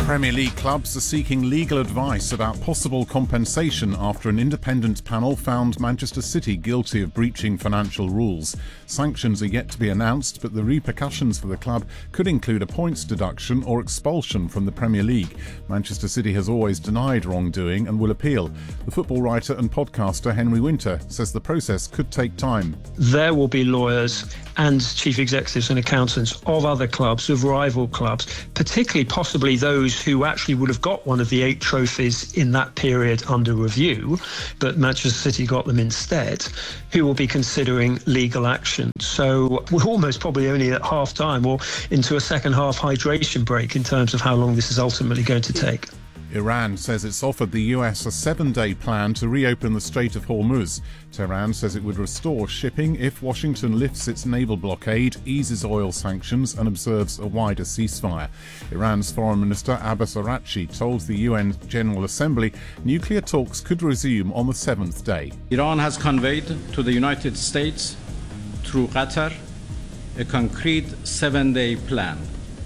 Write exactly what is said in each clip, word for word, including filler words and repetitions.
Premier League clubs are seeking legal advice about possible compensation after an independent panel found Manchester City guilty of breaching financial rules. Sanctions are yet to be announced, but the repercussions for the club could include a points deduction or expulsion from the Premier League. Manchester City has always denied wrongdoing and will appeal. The football writer and podcaster Henry Winter says the process could take time. There will be lawyers and chief executives and accountants of other clubs, of rival clubs, particularly possibly those who actually would have got one of the eight trophies in that period under review, but Manchester City got them instead, who will be considering legal action. So we're almost probably only at half time or into a second half hydration break in terms of how long this is ultimately going to take. Iran says it's offered the U S a seven-day plan to reopen the Strait of Hormuz. Tehran says it would restore shipping if Washington lifts its naval blockade, eases oil sanctions and observes a wider ceasefire. Iran's Foreign Minister Abbas Araghchi told the U N General Assembly nuclear talks could resume on the seventh day. Iran has conveyed to the United States, through Qatar, a concrete seven-day plan.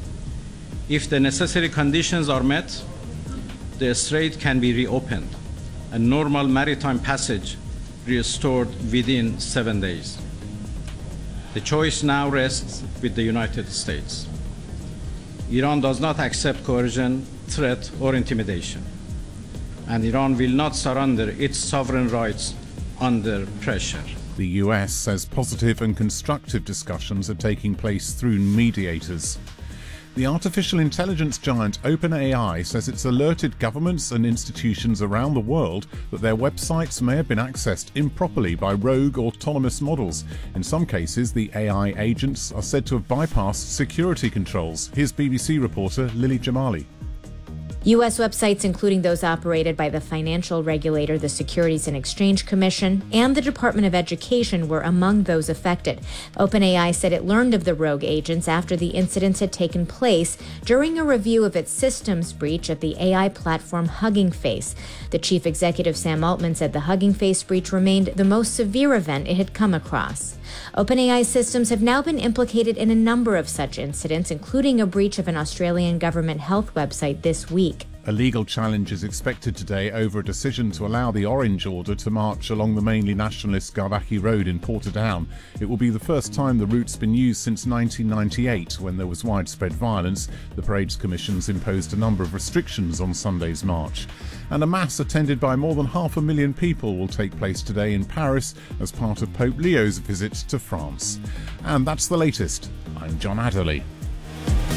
If the necessary conditions are met, the strait can be reopened and normal maritime passage restored within seven days. The choice now rests with the United States. Iran does not accept coercion, threat, or intimidation, and Iran will not surrender its sovereign rights under pressure. The U S says positive and constructive discussions are taking place through mediators. The artificial intelligence giant OpenAI says it's alerted governments and institutions around the world that their websites may have been accessed improperly by rogue autonomous models. In some cases, the A I agents are said to have bypassed security controls. Here's B B C reporter Lily Jamali. U S websites, including those operated by the financial regulator, the Securities and Exchange Commission, and the Department of Education, were among those affected. OpenAI said it learned of the rogue agents after the incidents had taken place during a review of its systems breach of the A I platform Hugging Face. The chief executive, Sam Altman, said the Hugging Face breach remained the most severe event it had come across. OpenAI systems have now been implicated in a number of such incidents, including a breach of an Australian government health website this week. A legal challenge is expected today over a decision to allow the Orange Order to march along the mainly nationalist Garbaki Road in Portadown. It will be the first time the route's been used since nineteen ninety-eight, when there was widespread violence. The Parades Commission's imposed a number of restrictions on Sunday's march. And a mass attended by more than half a million people will take place today in Paris as part of Pope Leo's visit to France. And that's the latest. I'm John Adderley.